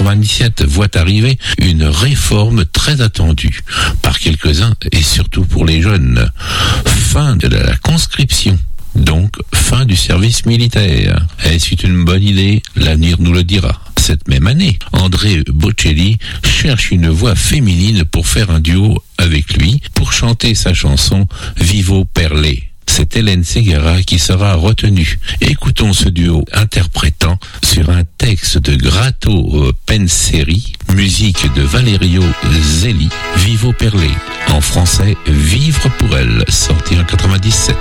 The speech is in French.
1997 voit arriver une réforme très attendue par quelques-uns et surtout pour les jeunes. Fin de la conscription. Donc, fin du service militaire. Est-ce une bonne idée? L'avenir nous le dira. Cette même année, André Bocelli cherche une voix féminine pour faire un duo avec lui pour chanter sa chanson Vivo per lei. C'est Hélène Ségara qui sera retenue. Écoutons ce duo interprétant sur un texte de Grato Penseri, musique de Valerio Zelli, Vivo per lei. En français, Vivre pour elle, sorti en 97.